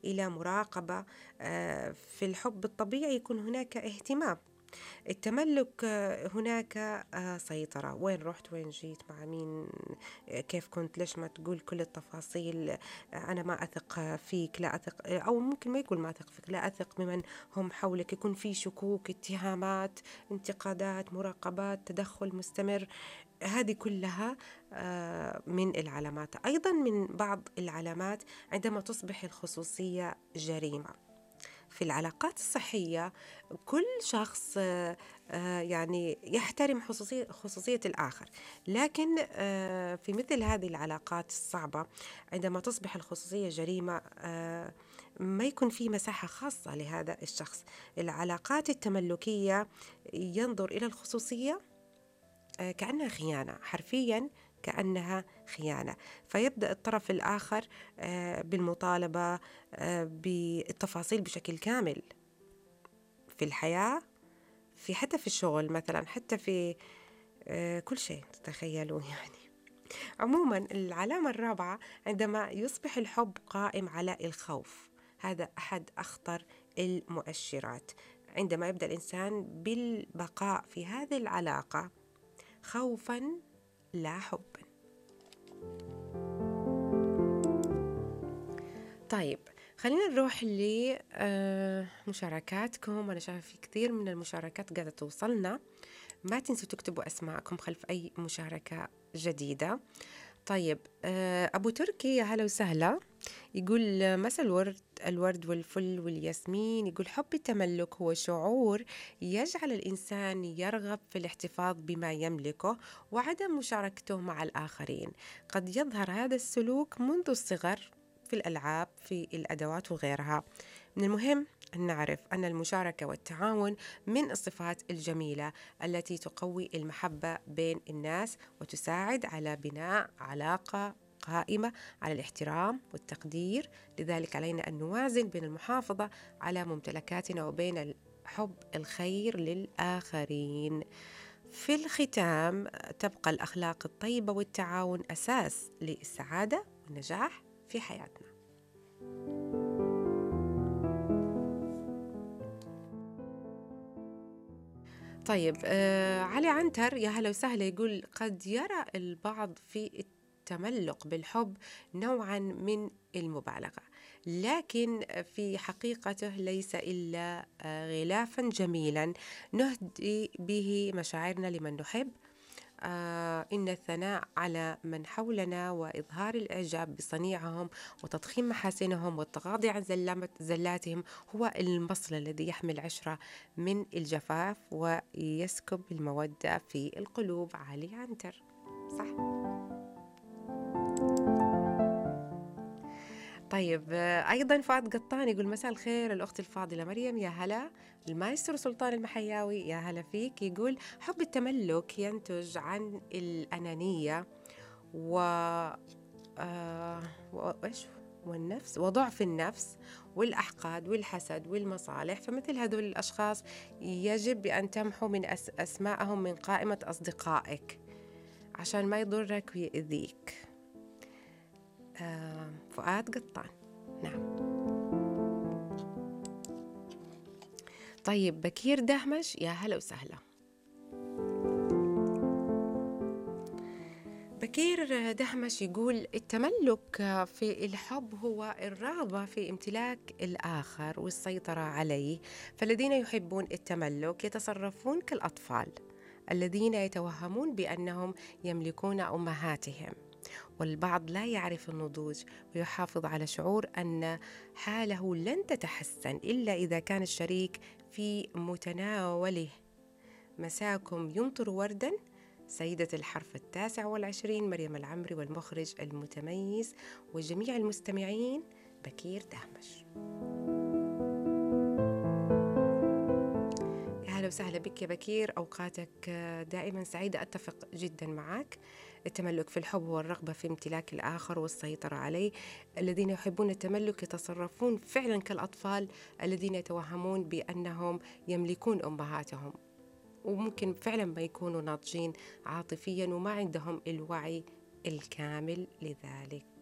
إلى مراقبة. في الحب الطبيعي يكون هناك اهتمام. التملك هناك سيطرة، وين رحت، وين جيت، مع مين، كيف كنت، ليش ما تقول كل التفاصيل، أنا ما أثق فيك، لا أثق، أو ممكن ما يقول ما أثق فيك، لا أثق بمن هم حولك. يكون في شكوك، اتهامات، انتقادات، مراقبات، تدخل مستمر. هذه كلها من العلامات. أيضا من بعض العلامات عندما تصبح الخصوصية جريمة. في العلاقات الصحية كل شخص يعني يحترم خصوصية الآخر، لكن في مثل هذه العلاقات الصعبة عندما تصبح الخصوصية جريمة ما يكون في مساحة خاصة لهذا الشخص. العلاقات التملكية ينظر إلى الخصوصية كأنها خيانة، حرفيا كأنها خيانة. فيبدأ الطرف الآخر بالمطالبة بالتفاصيل بشكل كامل في الحياة، حتى في الشغل مثلا، حتى في كل شيء تتخيلوا يعني. عموما العلامة الرابعة عندما يصبح الحب قائم على الخوف. هذا أحد أخطر المؤشرات. عندما يبدأ الإنسان بالبقاء في هذه العلاقة خوفا لا حبا. طيب خلينا نروح لمشاركاتكم. أنا شايفة في كثير من المشاركات قاعدة توصلنا. ما تنسوا تكتبوا أسماءكم خلف أي مشاركة جديدة. طيب أبو تركي يا هلا وسهلا، يقول مساء الورد والفل والياسمين. يقول حب التملك هو شعور يجعل الإنسان يرغب في الاحتفاظ بما يملكه وعدم مشاركته مع الآخرين. قد يظهر هذا السلوك منذ الصغر، في الألعاب، في الأدوات وغيرها. من المهم أن نعرف أن المشاركة والتعاون من الصفات الجميلة التي تقوي المحبة بين الناس وتساعد على بناء علاقة قائمة على الاحترام والتقدير. لذلك علينا أن نوازن بين المحافظة على ممتلكاتنا وبين حب الخير للآخرين. في الختام، تبقى الأخلاق الطيبة والتعاون أساس للسعادة والنجاح في حياتنا. طيب علي عنتر يا هلا وسهلا، يقول قد يرى البعض في التملق بالحب نوعا من المبالغة، لكن في حقيقته ليس إلا غلافا جميلا نهدي به مشاعرنا لمن نحب. إن الثناء على من حولنا وإظهار الإعجاب بصنيعهم وتضخيم محاسنهم والتغاضي عن زلاتهم هو المصل الذي يحمي العشرة من الجفاف ويسكب المودة في القلوب. علي عنتر صح. طيب أيضا فؤاد قطان يقول مساء الخير الأخت الفاضلة مريم يا هلا. المايسترو سلطان المحياوي يا هلا فيك، يقول حب التملك ينتج عن الأنانية وإيش والنفس وضعف النفس والأحقاد والحسد والمصالح. فمثل هذول الأشخاص يجب بأن تمحو من أسماءهم من قائمة أصدقائك عشان ما يضرك ويأذيك. فؤاد قطان. نعم. طيب بكير دهمش يا هلا وسهلا. بكير دهمش يقول التملك في الحب هو الرغبة في امتلاك الآخر والسيطرة عليه. فالذين يحبون التملك يتصرفون كالأطفال الذين يتوهمون بأنهم يملكون أمهاتهم، والبعض لا يعرف النضوج ويحافظ على شعور أن حاله لن تتحسن إلا إذا كان الشريك في متناوله. مساكم يمطر ورداً. سيدة الحرف 29 مريم العمري، والمخرج المتميز وجميع المستمعين بكير دهمش. أهلا وسهلا بك يا بكير، أوقاتك دائما سعيدة. أتفق جدا معك. التملك في الحب هو الرغبة في امتلاك الآخر والسيطرة عليه. الذين يحبون التملك يتصرفون فعلا كالأطفال الذين يتوهمون بأنهم يملكون أمهاتهم، وممكن فعلا ما يكونوا ناضجين عاطفيا وما عندهم الوعي الكامل لذلك.